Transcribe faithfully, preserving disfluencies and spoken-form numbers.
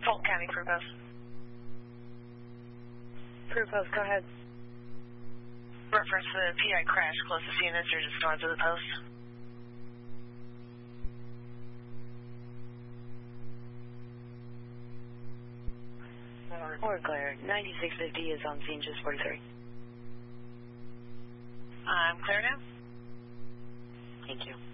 Fulton County, Prue Post. Prue Post, go ahead. Reference the P I crash, closest units are just north of the post. Or clear. ninety-six fifty is on scene, just forty-three. I'm clear now. Thank you.